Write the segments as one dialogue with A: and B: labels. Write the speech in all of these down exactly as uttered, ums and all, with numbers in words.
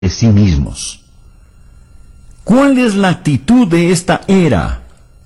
A: de sí mismos. ¿Cuál es la actitud de esta era?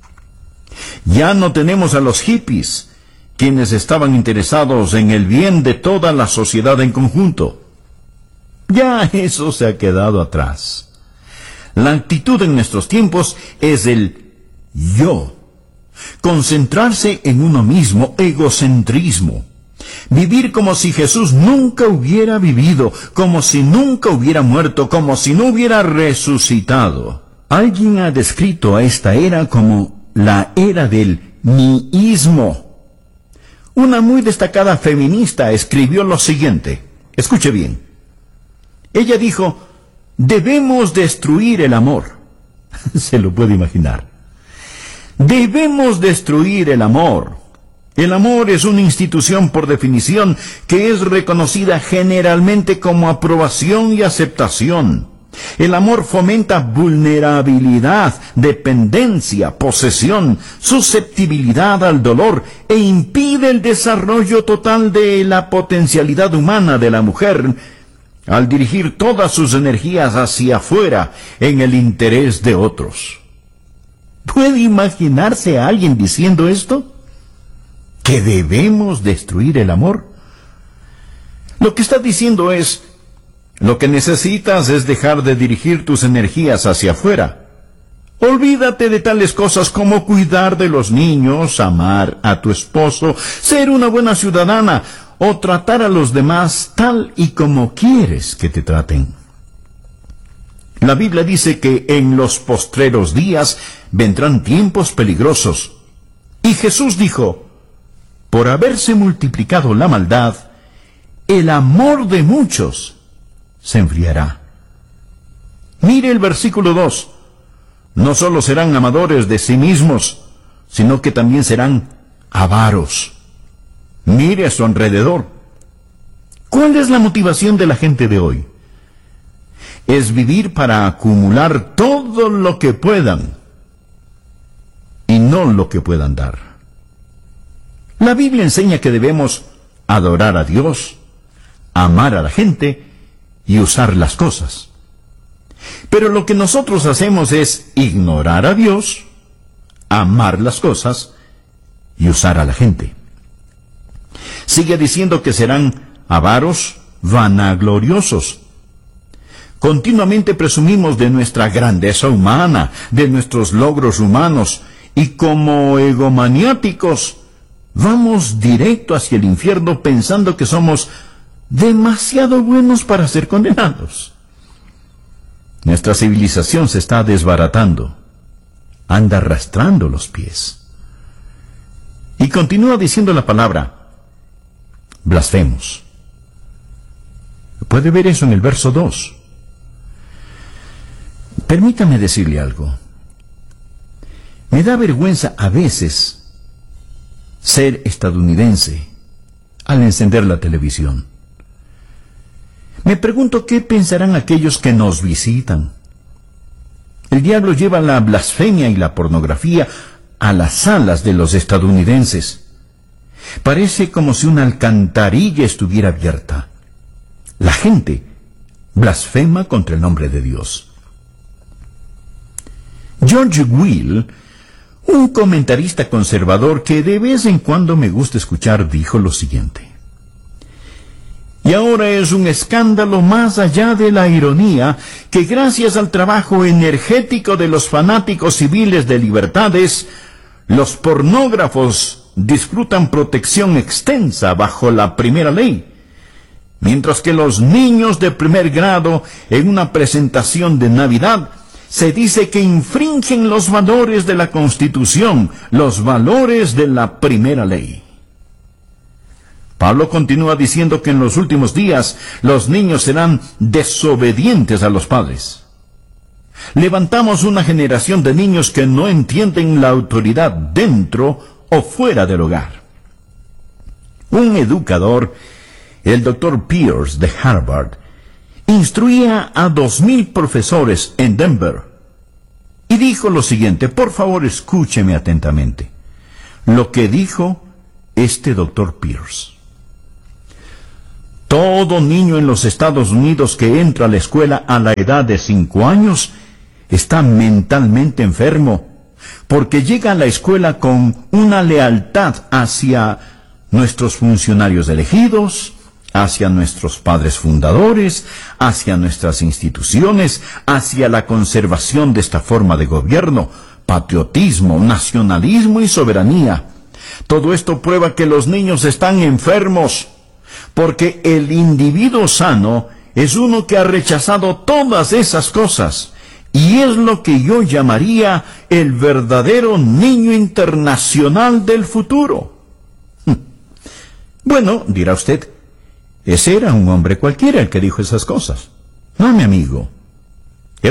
A: Ya no tenemos a los hippies, quienes estaban interesados en el bien de toda la sociedad en conjunto. Ya eso se ha quedado atrás. La actitud en nuestros tiempos es el yo. Concentrarse en uno mismo, egocentrismo. Vivir como si Jesús nunca hubiera vivido, como si nunca hubiera muerto, como si no hubiera resucitado. Alguien ha descrito a esta era como la era del nihilismo. Una muy destacada feminista escribió lo siguiente. Escuche bien. Ella dijo, debemos destruir el amor. Se lo puede imaginar. Debemos destruir el amor. El amor es una institución por definición que es reconocida generalmente como aprobación y aceptación. El amor fomenta vulnerabilidad, dependencia, posesión, susceptibilidad al dolor e impide el desarrollo total de la potencialidad humana de la mujer al dirigir todas sus energías hacia afuera en el interés de otros. ¿Puede imaginarse a alguien diciendo esto? ¿Que debemos destruir el amor? Lo que está diciendo es, lo que necesitas es dejar de dirigir tus energías hacia afuera. Olvídate de tales cosas como cuidar de los niños, amar a tu esposo, ser una buena ciudadana o tratar a los demás tal y como quieres que te traten. La Biblia dice que en los postreros días vendrán tiempos peligrosos. Y Jesús dijo, por haberse multiplicado la maldad, el amor de muchos se enfriará. Mire el versículo dos. No solo serán amadores de sí mismos, sino que también serán avaros. Mire a su alrededor. ¿Cuál es la motivación de la gente de hoy? Es vivir para acumular todo lo que puedan y no lo que puedan dar. La Biblia enseña que debemos adorar a Dios, amar a la gente y usar las cosas. Pero lo que nosotros hacemos es ignorar a Dios, amar las cosas y usar a la gente. Sigue diciendo que serán avaros, vanagloriosos. Continuamente presumimos de nuestra grandeza humana, de nuestros logros humanos, y como egomaniáticos, vamos directo hacia el infierno pensando que somos demasiado buenos para ser condenados. Nuestra civilización se está desbaratando, anda arrastrando los pies. Y continúa diciendo la palabra, blasfemos. Puede ver eso en el verso dos. Permítame decirle algo. Me da vergüenza a veces ser estadounidense al encender la televisión. Me pregunto qué pensarán aquellos que nos visitan. El diablo lleva la blasfemia y la pornografía a las salas de los estadounidenses. Parece como si una alcantarilla estuviera abierta. La gente blasfema contra el nombre de Dios. George Will, un comentarista conservador que de vez en cuando me gusta escuchar, dijo lo siguiente. Y ahora es un escándalo más allá de la ironía que gracias al trabajo energético de los fanáticos civiles de libertades, los pornógrafos disfrutan protección extensa bajo la primera ley, mientras que los niños de primer grado en una presentación de Navidad se dice que infringen los valores de la Constitución, los valores de la primera ley. Pablo continúa diciendo que en los últimos días los niños serán desobedientes a los padres. Levantamos una generación de niños que no entienden la autoridad dentro o fuera del hogar. Un educador, el doctor Pierce de Harvard, instruía a dos mil profesores en Denver y dijo lo siguiente. Por favor, escúcheme atentamente lo que dijo este doctor Pierce. Todo niño en los Estados Unidos que entra a la escuela a la edad de cinco años está mentalmente enfermo, porque llega a la escuela con una lealtad hacia nuestros funcionarios elegidos, hacia nuestros padres fundadores, hacia nuestras instituciones, hacia la conservación de esta forma de gobierno, patriotismo, nacionalismo y soberanía. Todo esto prueba que los niños están enfermos, porque el individuo sano es uno que ha rechazado todas esas cosas, y es lo que yo llamaría el verdadero niño internacional del futuro. Bueno, dirá usted, ese era un hombre cualquiera el que dijo esas cosas. No, mi amigo.